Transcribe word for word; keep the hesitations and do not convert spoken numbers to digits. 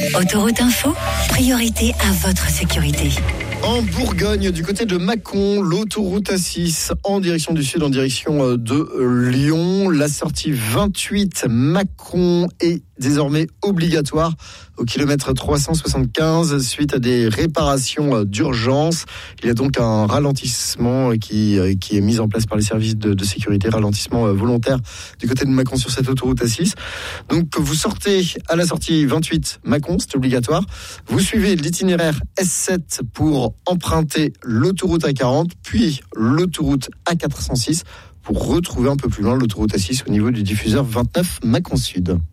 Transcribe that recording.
Autoroute Info, priorité à votre sécurité. En Bourgogne, du côté de Mâcon, l'autoroute A six en direction du sud, en direction de Lyon. La sortie vingt-huit Mâcon est désormais obligatoire au kilomètre trois cent soixante-quinze suite à des réparations d'urgence. Il y a donc un ralentissement qui, qui est mis en place par les services de, de sécurité, ralentissement volontaire du côté de Mâcon sur cette autoroute A six. Donc vous sortez à la sortie vingt-huit Mâcon, c'est obligatoire. Vous suivez l'itinéraire S sept pour emprunter l'autoroute A quarante, puis l'autoroute A quatre cent six pour retrouver un peu plus loin l'autoroute A six au niveau du diffuseur vingt-neuf Mâcon Sud.